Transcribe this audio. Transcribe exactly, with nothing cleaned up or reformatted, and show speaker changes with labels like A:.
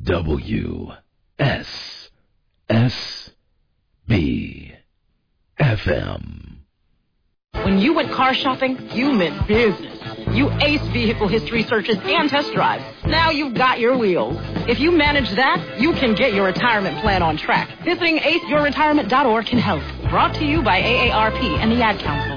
A: W S S B F M.
B: When you went car shopping, you meant business. You aced vehicle history searches and test drives. Now you've got your wheels. If you manage that, you can get your retirement plan on track. Visiting ace your retirement dot org can help. Brought to you by A A R P and the Ad Council.